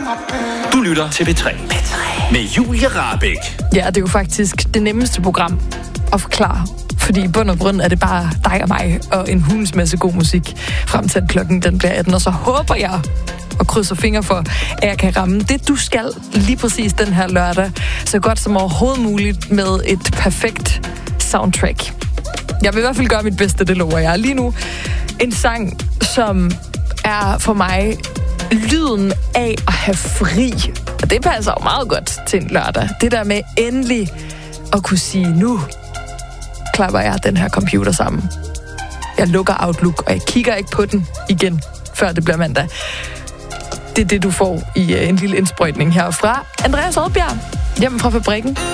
Du lytter til P3 med Julie Rahbek. Ja, det er jo faktisk det nemmeste program at forklare. Fordi i bund og grund er det bare dig og mig og en hulens masse god musik frem til klokken den bliver 18. Og så håber jeg og krydser fingre for, at jeg kan ramme det, du skal lige præcis den her lørdag, så godt som overhovedet muligt med et perfekt soundtrack. Jeg vil i hvert fald gøre mit bedste, det lover jeg. Lige nu en sang, som er for mig lyden af at have fri. Og det passer jo meget godt til en lørdag. Det der med endelig at kunne sige, nu klapper jeg den her computer sammen. Jeg lukker Outlook, og jeg kigger ikke på den igen, før det bliver mandag. Det er det, du får i en lille indsprøjtning herfra. Andreas Oddbjerg, hjemme fra fabrikken.